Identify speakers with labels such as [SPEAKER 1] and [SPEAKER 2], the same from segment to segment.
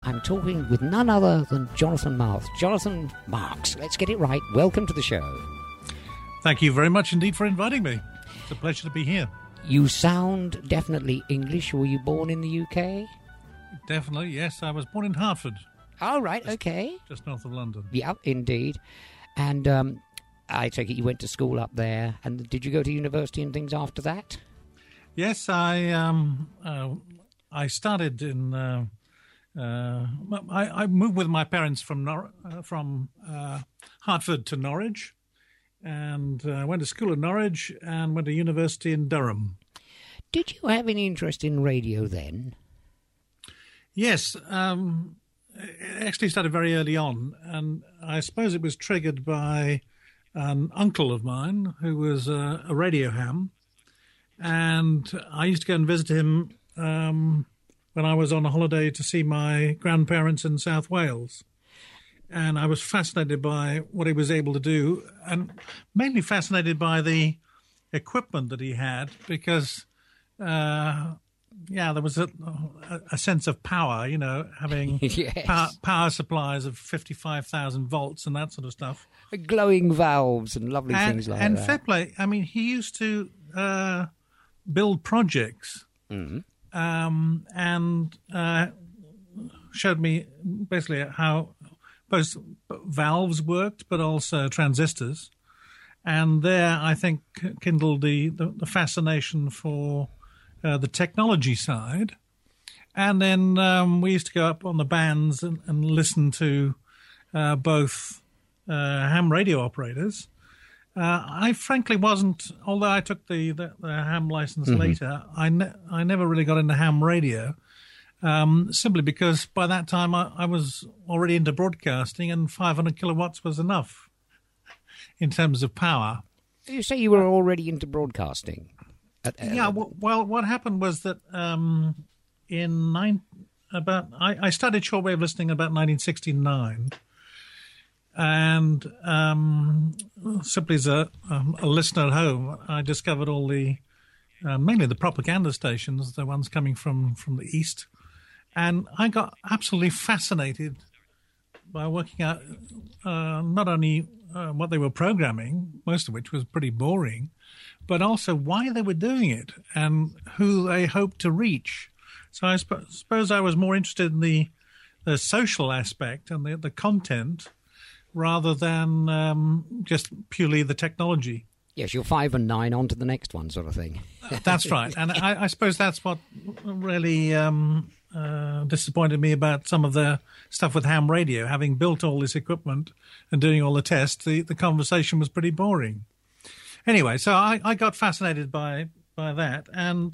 [SPEAKER 1] I'm talking with none other than Jonathan Marks. Jonathan Marks, let's get it right. Welcome to the show.
[SPEAKER 2] Thank you very much indeed for inviting me. It's a pleasure to be here.
[SPEAKER 1] You sound definitely English. Were you born in the UK?
[SPEAKER 2] Definitely, yes. I was born in Hertford.
[SPEAKER 1] Oh, right, okay.
[SPEAKER 2] Just north of London.
[SPEAKER 1] Yeah, indeed. And I take it you went to school up there. And did you go to university and things after that?
[SPEAKER 2] Yes, I started in. I moved with my parents from Hertford to Norwich, and went to school in Norwich and went to university in Durham.
[SPEAKER 1] Did you have any interest in radio then?
[SPEAKER 2] Yes, it actually started very early on, and I suppose it was triggered by an uncle of mine who was a radio ham, and I used to go and visit him when I was on a holiday to see my grandparents in South Wales. And I was fascinated by what he was able to do, and mainly fascinated by the equipment that he had, because, there was a sense of power, having
[SPEAKER 1] yes.
[SPEAKER 2] power supplies of 55,000 volts and that sort of stuff.
[SPEAKER 1] Glowing valves and lovely things like that.
[SPEAKER 2] And fair play. I mean, he used to build projects and showed me basically how both valves worked, but also transistors. And there, I think, kindled the fascination for the technology side. And then we used to go up on the bands and listen to both ham radio operators. I frankly wasn't, although I took the ham license later, I never really got into ham radio. Simply because by that time I was already into broadcasting, and 500 kilowatts was enough in terms of power.
[SPEAKER 1] You say you were already into broadcasting?
[SPEAKER 2] Well, what happened was that I started shortwave listening about 1969, and simply as a listener at home, I discovered all the mainly the propaganda stations, the ones coming from the east. And I got absolutely fascinated by working out not only what they were programming, most of which was pretty boring, but also why they were doing it and who they hoped to reach. So I suppose I was more interested in the social aspect and the content rather than just purely the technology.
[SPEAKER 1] Yes, you're 5 and 9, on to the next one sort of thing.
[SPEAKER 2] That's right. And I suppose that's what really disappointed me about some of the stuff with ham radio. Having built all this equipment and doing all the tests, the conversation was pretty boring. Anyway, so I got fascinated by that, and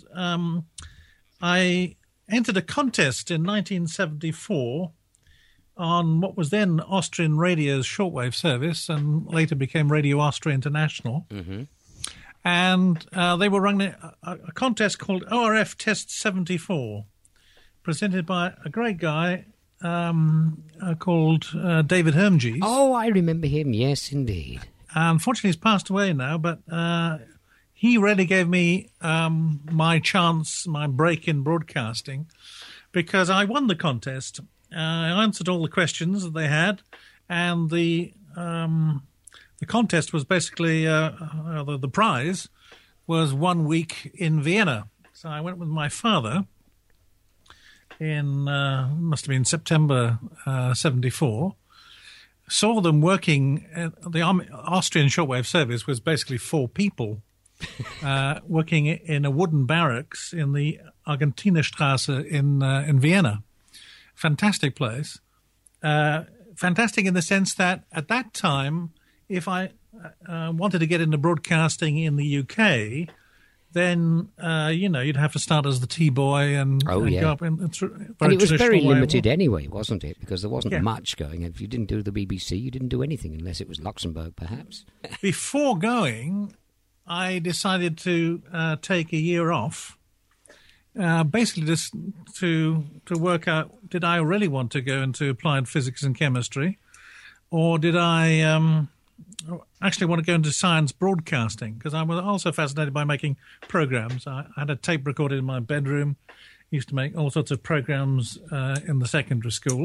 [SPEAKER 2] I entered a contest in 1974 on what was then Austrian Radio's shortwave service and later became Radio Austria International. Mm-hmm. And they were running a contest called ORF Test 74, presented by a great guy called David Hermges.
[SPEAKER 1] Oh, I remember him, yes, indeed.
[SPEAKER 2] Unfortunately, he's passed away now, but he really gave me my chance, my break in broadcasting, because I won the contest. I answered all the questions that they had, and the contest was basically the prize was 1 week in Vienna. So I went with my father in must have been September 74. Saw them working. The Austrian shortwave service was basically 4 people working in a wooden barracks in the Argentinerstraße in Vienna. Fantastic place. Fantastic in the sense that at that time, if I wanted to get into broadcasting in the UK, then you'd have to start as the T-boy and go up in
[SPEAKER 1] and it was very limited anyway, wasn't it? Because there wasn't much going. If you didn't do the BBC, you didn't do anything unless it was Luxembourg, perhaps.
[SPEAKER 2] Before going, I decided to take a year off. Basically just to work out, did I really want to go into applied physics and chemistry, or did I actually want to go into science broadcasting? Because I was also fascinated by making programs. I had a tape recorder in my bedroom, used to make all sorts of programs in the secondary school.